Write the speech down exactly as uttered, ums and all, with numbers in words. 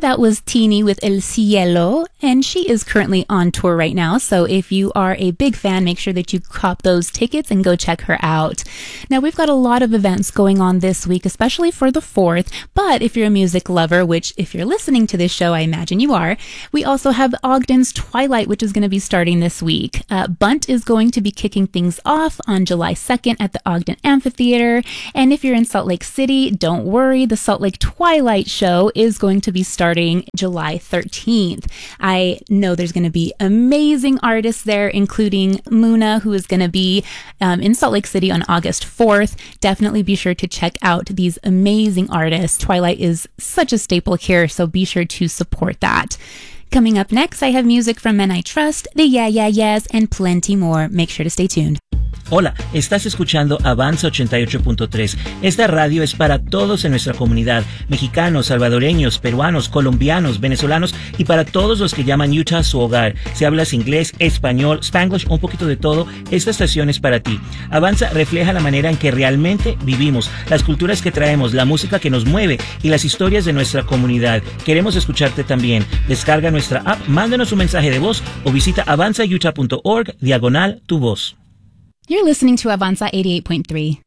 that was Teeny with El Cielo, and she is currently on tour right now, so if you are a big fan, make sure that you cop those tickets and go check her out. Now, we've got a lot of events going on this week, especially for the fourth, but if you're a music lover, which if you're listening to this show, I imagine you are, we also have Ogden's Twilight, which is going to be starting this week. Uh, Bunt is going to be kicking things off on July second at the Ogden Amphitheater, and if you're in Salt Lake City, don't worry, the Salt Lake Twilight show is going to be starting July thirteenth. I know there's going to be amazing artists there, including Muna, who is going to be um, in Salt Lake City on August fourth. Definitely be sure to check out these amazing artists. Twilight is such a staple here, so be sure to support that. Coming up next, I have music from Men I Trust, the Yeah Yeah Yeahs, and plenty more. Make sure to stay tuned. Hola, estás escuchando Avanza ochenta y ocho punto tres. Esta radio es para todos en nuestra comunidad, mexicanos, salvadoreños, peruanos, colombianos, venezolanos y para todos los que llaman Utah su hogar. Si hablas inglés, español, Spanglish, un poquito de todo, esta estación es para ti. Avanza refleja la manera en que realmente vivimos, las culturas que traemos, la música que nos mueve y las historias de nuestra comunidad. Queremos escucharte también. Descarga nuestra app, mándanos un mensaje de voz o visita avanza utah punto org diagonal tu voz. You're listening to Avanza eighty-eight point three.